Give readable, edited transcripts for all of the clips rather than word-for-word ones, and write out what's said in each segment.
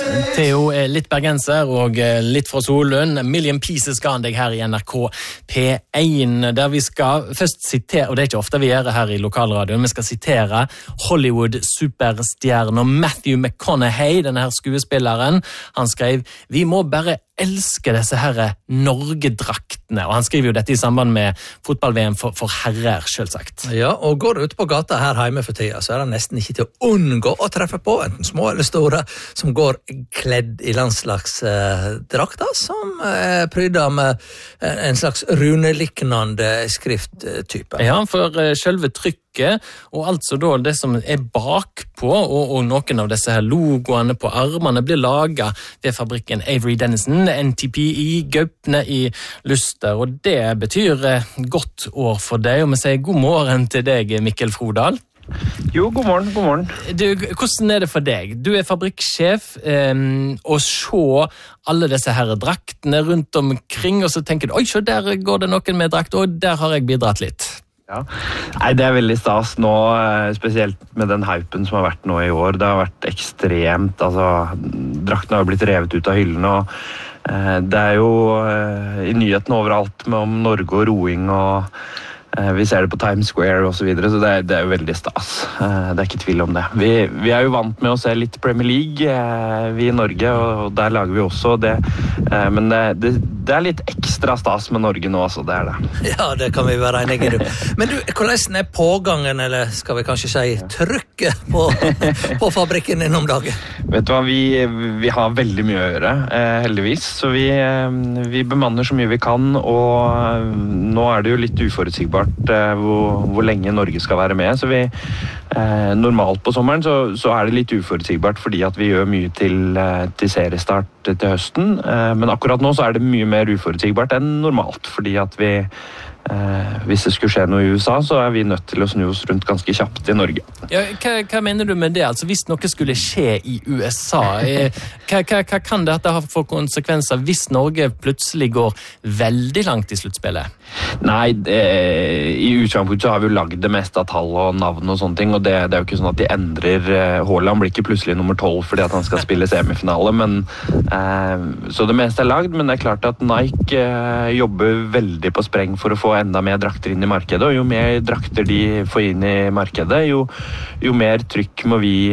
Theo litt bergenser og litt fra Solund. Million Pieces ga han deg her i NRK P1, der vi skal først sitere, og det ikke ofte vi gjør her i lokalradioen, vi skal sitere Hollywood-superstjernen Matthew McConaughey, denne her skuespilleren. Han skrev, vi må bare elsker disse her Norge-draktene, og han skriver jo dette i samband med fotball-VM for herrer, selvsagt. Ja, og går du ut på gata her hjemme for tida, så det nesten ikke til å unngå å treffe på, enten små eller store, som går kledd i landslagsdrakter, som pryder med en slags runeliknande skrifttype. Ja, for selve trykket, og altså da det som bakpå, og noen av disse her logoene på armene blir laget ved fabrikken Avery Dennison, NTP i Gaupne i Luster, og det betyr godt år for deg, og vi sier god morgen til deg, Mikkel Frodal. Jo, god morgen, god morgen. Du, hvordan det for deg? Du fabrikksjef, og se alle disse her draktene rundt omkring, og så tenker du, oi, så der går det noen med drakt, og der har jeg bidratt litt. Ja. Nei, det veldig stas nå, spesielt med den hypen som har vært nå i år. Det har vært ekstremt, altså, draktene har blitt revet ut av hyllene, og det jo i nyhetene overalt om Norge og roing, og vi ser det på Times Square og så videre, så det jo veldig stas. Det ikke tvil om det. Vi jo vant med å se litt Premier League, vi i Norge, og der lager vi også det. Men det litt ekstra stas med Norge nå, altså, det det. Ja, det kan vi være enige i. Men du, hvordan pågangen, eller skal vi kanskje si trykket på fabrikken din om dagen? Vet du hva, vi har veldig mye å gjøre, heldigvis, så vi bemanner så mye vi kan, og nå det jo litt uforutsigbart hvor lenge Norge skal være med, så normalt på sommeren så det litt uforutsigbart fordi at vi gjør mye til seriestart til høsten, men akkurat nå så det mye mer uforutsigbart enn normalt, fordi at hvis det skulle skje noe i USA, så vi nødt til å snu oss rundt ganske kjapt i Norge. Ja, hva mener du med det? Altså, hvis noe skulle skje i USA, hva kan dette ha for konsekvenser hvis Norge plutselig går veldig langt i sluttspillet? Nei, i utgangspunktet så har vi jo lagd det meste av tall og navn og sånne ting, og det jo ikke sånn at de endrer. Haaland blir ikke plutselig nummer 12 fordi at han skal spille semifinale, men så det meste lagd, men det klart at Nike jobber veldig på spreng for å få enda mer drakter inn i markedet, og jo mer drakter de får inn i markedet, jo mer trykk må vi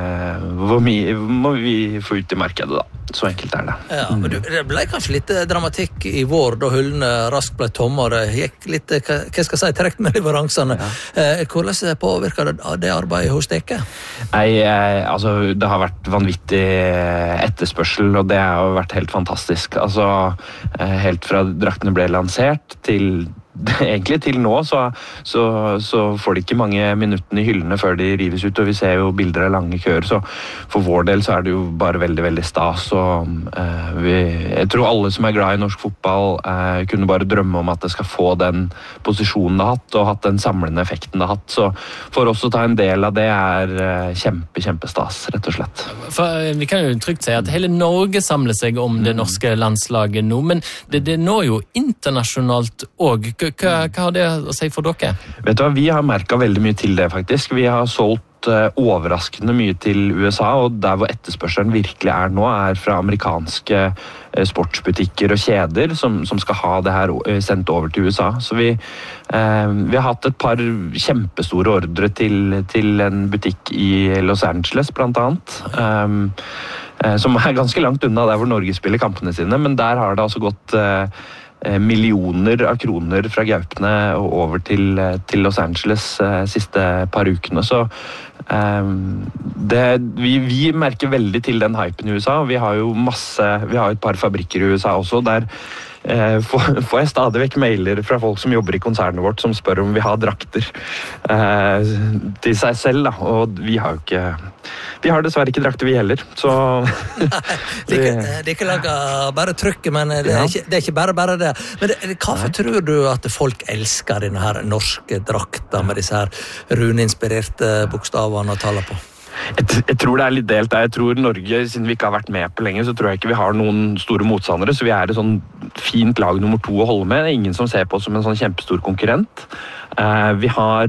få ut i markedet da. Så enkelt det. Ja, men det ble kanskje litt dramatikk i vår da hyllene raskt ble tomme, og det gikk litt, hva skal jeg si, trekt med leveransene. Hvordan påvirker det arbeidet hos dere? Nei, altså, det har vært vanvittig etterspørsel, og det har jo vært helt fantastisk. Altså, helt fra draktene ble lansert til egentlig til nå så får de ikke mange minuttene i hyllene før de rives ut, og vi ser jo bilder av lange køer, så for vår del så det jo bare veldig, veldig stas, og jeg tror alle som glad i norsk fotball kunne bare drømme om at det skal få den posisjonen det har hatt, og hatt den samlende effekten det har hatt, så for oss å ta en del av det kjempestas, rett og slett. For vi kan jo trygt si at hele Norge samler seg om det norske landslaget nå, men det når jo internasjonalt også. Hva har det å si for dere? Vet du hva, vi har merket veldig mye til det faktisk. Vi har solgt overraskende mye til USA, og der hvor etterspørselen virkelig nå fra amerikanske sportsbutikker og kjeder som skal ha det her sendt over til USA. Så vi har hatt et par kjempestore ordre til en butikk i Los Angeles, blant annet. Som ganske langt unna der hvor Norge spiller kampene sine, men der har det altså gått millioner av kroner fra Gaupne og over til Los Angeles siste par ukene, så vi merker veldig til den hypen i USA, og vi har jo et par fabrikker i USA også, der får jeg stadig vekk mailer fra folk som jobber i konsernet vårt som spør om vi har drakter til seg selv da, og vi har dessverre ikke drakter vi heller, så det ikke laget bare trykket, men det ikke bare det. Men hvorfor tror du at folk elsker denne her norske drakta med disse her runeinspirerte bokstavene og taler på? Jeg tror det litt delt. Jeg tror Norge, siden vi ikke har vært med på lenge, så tror jeg ikke vi har noen store motstandere, så vi et sånn fint lag nummer 2 å holde med. Det ingen som ser på oss som en sånn kjempestor konkurrent. Vi har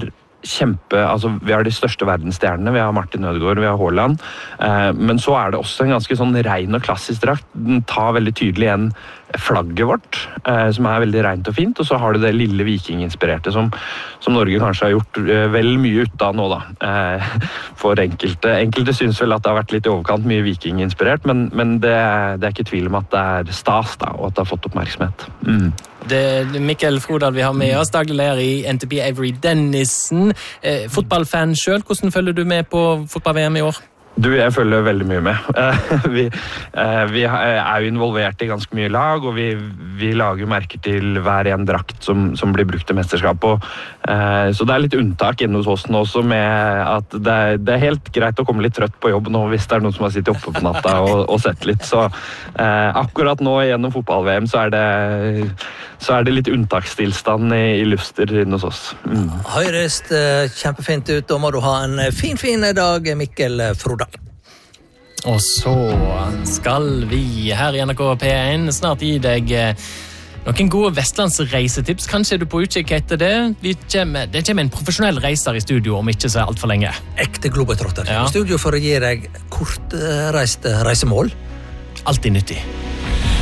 altså vi har de største verdensstjernene, vi har Martin Ødegaard, vi har Haaland, men så det også en ganske sånn ren og klassisk drakt. Den tar veldig tydelig igjen flagget vårt, som veldig rent og fint, og så har du det lille vikinginspirerte som Norge kanskje har gjort vel mye ut av nå da. For enkelte synes vel at det har vært litt i overkant mye vikinginspirert, men det ikke tvil om at det stas da, og at det har fått oppmerksomhet. Det Mikkel Frodal vi har med oss, daglig leder i NTP Avery Dennison. Fotballfan selv, hvordan følger du med på fotball-VM i år? Jeg følger veldig mye med. Vi jo involvert i ganske mye lag, og vi lager merker til hver en drakt som blir brukt til mesterskap. Så det litt unntak inne hos oss nå også, med at det helt greit å komme litt trøtt på jobb nå, hvis det noen som har sittet oppe på natta og sett litt. Så akkurat nå gjennom fotball-VM så det litt unntakstilstand i Luster inne hos oss. Høyrest kjempefint ut, da må du ha en fin dag, Mikkel Frodal. Og så skal vi her i NRK P1 snart gi deg noen gode vestlandsreisetips. Kanskje du på utkikk etter det? Det kommer en profesjonell reiser i studio om ikke så alt for lenge. Ekte globetrotter. Ja. Studio for å gi deg kortreiste reisemål. Alltid nyttig.